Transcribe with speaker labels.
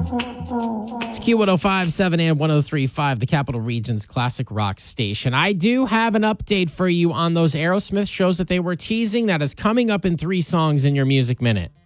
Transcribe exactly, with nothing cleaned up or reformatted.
Speaker 1: It's Q one oh five point seven and one oh three point five, the Capital Region's classic rock station. I do have an update for you on those Aerosmith shows that they were teasing that is coming up in three songs in your Music Minute.